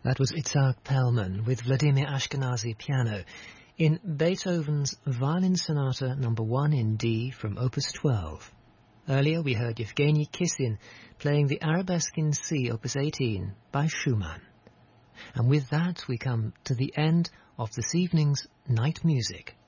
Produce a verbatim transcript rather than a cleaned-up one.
That was Itzhak Perlman with Vladimir Ashkenazy piano in Beethoven's Violin Sonata number one in D from Opus twelve. Earlier we heard Yevgeny Kissin playing the Arabesque in C, Opus eighteen, by Schumann. And with that we come to the end of this evening's Night Music.